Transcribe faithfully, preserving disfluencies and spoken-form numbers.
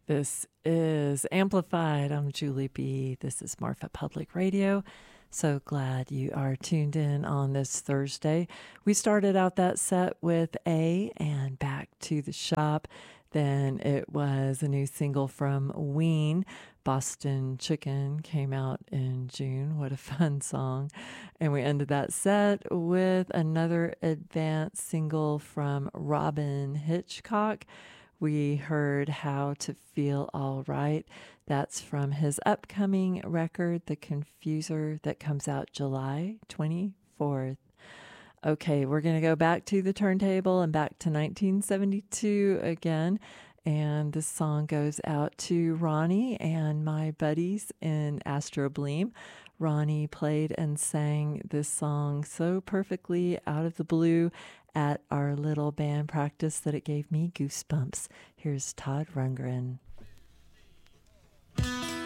This is Amplified. I'm Julie B. This is Marfa Public Radio. So glad you are tuned in on this Thursday. We started out that set with A and Back to the Shop. Then it was a new single from Ween. Boston Chicken came out in June. What a fun song. And we ended that set with another advanced single from Robin Hitchcock. We heard How to Feel All Right. That's from his upcoming record, The Confuser, that comes out July twenty-fourth. Okay, we're going to go back to the turntable and back to nineteen seventy-two again. And this song goes out to Ronnie and my buddies in Astro Bleem. Ronnie played and sang this song so perfectly out of the blue at our little band practice that it gave me goosebumps. Here's Todd Rundgren.